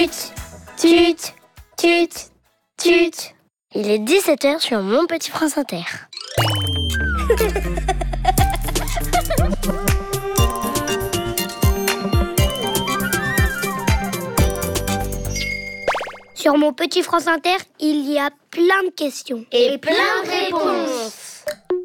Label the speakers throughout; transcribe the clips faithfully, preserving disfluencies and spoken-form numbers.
Speaker 1: Tut, tut, tut, tut. Il est dix-sept heures sur Mon Petit France Inter. Sur Mon Petit France Inter, il y a plein de questions. Et plein de réponses.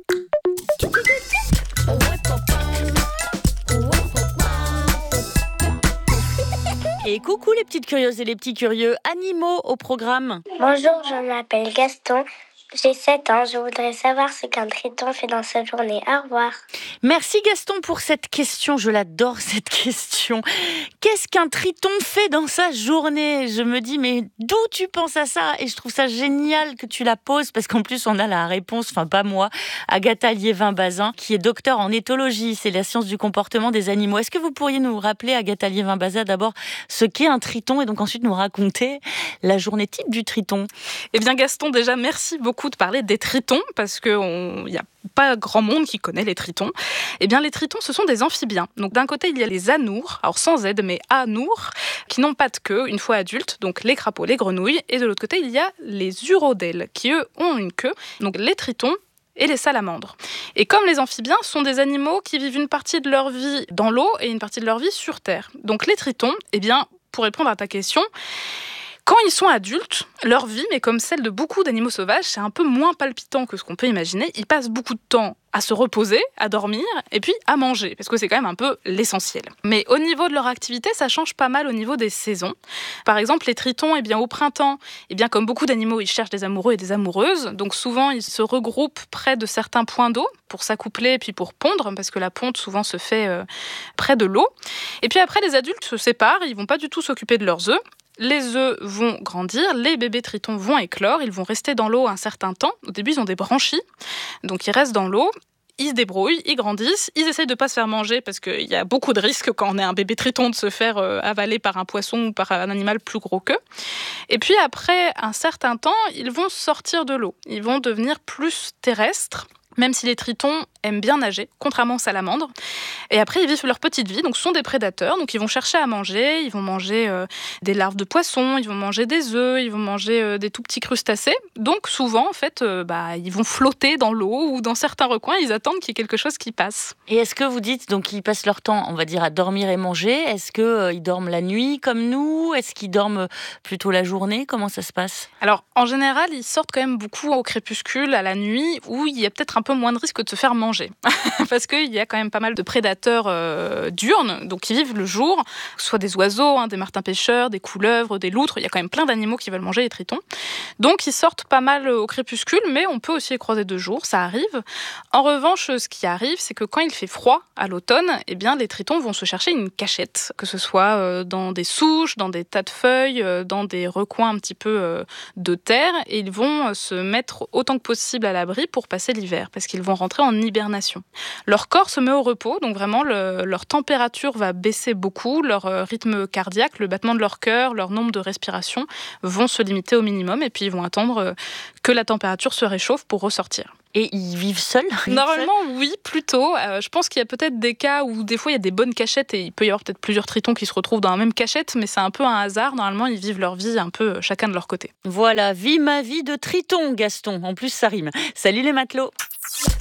Speaker 2: Et coucou les petites curieuses et les petits curieux, animaux au programme.
Speaker 1: Bonjour, je m'appelle Gaston. J'ai sept ans, je voudrais savoir ce qu'un triton fait dans sa journée. Au revoir.
Speaker 2: Merci Gaston pour cette question, je l'adore cette question. Qu'est-ce qu'un triton fait dans sa journée ? Je me dis, mais d'où tu penses à ça ? Et je trouve ça génial que tu la poses, parce qu'en plus on a la réponse, enfin pas moi, Agatha Liévin-Bazin, qui est docteur en éthologie, c'est la science du comportement des animaux. Est-ce que vous pourriez nous rappeler, Agatha Liévin-Bazin, d'abord ce qu'est un triton, et donc ensuite nous raconter la journée type du triton ?
Speaker 3: Eh bien Gaston, déjà merci beaucoup de parler des tritons, parce qu'il n'y a pas grand monde qui connaît les tritons. Eh bien les tritons, ce sont des amphibiens. Donc d'un côté il y a les anours, alors sans Z mais anours, qui n'ont pas de queue une fois adultes, donc les crapauds, les grenouilles, et de l'autre côté il y a les urodèles, qui eux ont une queue, donc les tritons et les salamandres. Et comme les amphibiens sont des animaux qui vivent une partie de leur vie dans l'eau et une partie de leur vie sur terre. Donc les tritons, eh bien pour répondre à ta question, quand ils sont adultes, leur vie, mais comme celle de beaucoup d'animaux sauvages, c'est un peu moins palpitant que ce qu'on peut imaginer. Ils passent beaucoup de temps à se reposer, à dormir, et puis à manger, parce que c'est quand même un peu l'essentiel. Mais au niveau de leur activité, ça change pas mal au niveau des saisons. Par exemple, les tritons, eh bien, au printemps, eh bien, comme beaucoup d'animaux, ils cherchent des amoureux et des amoureuses. Donc souvent, ils se regroupent près de certains points d'eau pour s'accoupler et puis pour pondre, parce que la ponte souvent se fait euh, près de l'eau. Et puis après, les adultes se séparent, ils vont pas du tout s'occuper de leurs œufs. Les œufs vont grandir, les bébés tritons vont éclore, ils vont rester dans l'eau un certain temps. Au début, ils ont des branchies, donc ils restent dans l'eau. Ils se débrouillent, ils grandissent, ils essayent de ne pas se faire manger parce qu'il y a beaucoup de risques quand on est un bébé triton de se faire avaler par un poisson ou par un animal plus gros qu'eux. Et puis après un certain temps, ils vont sortir de l'eau. Ils vont devenir plus terrestres, même si les tritons aiment bien nager, contrairement aux salamandres. Et après, ils vivent leur petite vie, donc ce sont des prédateurs, donc ils vont chercher à manger, ils vont manger euh, des larves de poissons, ils vont manger des œufs, ils vont manger euh, des tout petits crustacés. Donc souvent, en fait, euh, bah, ils vont flotter dans l'eau ou dans certains recoins, ils attendent qu'il y ait quelque chose qui passe.
Speaker 2: Et est-ce que vous dites, donc ils passent leur temps, on va dire, à dormir et manger ? Est-ce qu'ils euh, dorment la nuit comme nous ? Est-ce qu'ils dorment plutôt la journée ? Comment ça se passe ?
Speaker 3: Alors, en général, ils sortent quand même beaucoup au crépuscule, à la nuit, où il y a peut-être un peu moins de risque de se faire manger. Parce qu'il y a quand même pas mal de prédateurs euh, diurnes, donc qui vivent le jour, soit des oiseaux, hein, des martins-pêcheurs, des couleuvres, des loutres. Il y a quand même plein d'animaux qui veulent manger les tritons. Donc ils sortent pas mal au crépuscule, mais on peut aussi les croiser de jour, ça arrive. En revanche, ce qui arrive, c'est que quand il fait froid à l'automne, eh bien, les tritons vont se chercher une cachette, que ce soit euh, dans des souches, dans des tas de feuilles, euh, dans des recoins un petit peu euh, de terre, et ils vont euh, se mettre autant que possible à l'abri pour passer l'hiver, parce qu'ils vont rentrer en hibernation. Leur corps se met au repos, donc vraiment le, leur température va baisser beaucoup, leur euh, rythme cardiaque, le battement de leur cœur, leur nombre de respirations vont se limiter au minimum, et puis ils vont attendre euh, que la température se réchauffe pour ressortir.
Speaker 2: Et ils vivent seuls ?
Speaker 3: Normalement, oui, plutôt. Euh, je pense qu'il y a peut-être des cas où des fois il y a des bonnes cachettes et il peut y avoir peut-être plusieurs tritons qui se retrouvent dans la même cachette, mais c'est un peu un hasard. Normalement, ils vivent leur vie un peu chacun de leur côté.
Speaker 2: Voilà, vie ma vie de triton, Gaston. En plus, ça rime. Salut les matelots.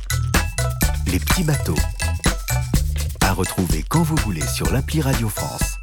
Speaker 4: Les petits bateaux. À retrouver quand vous voulez sur l'appli Radio France.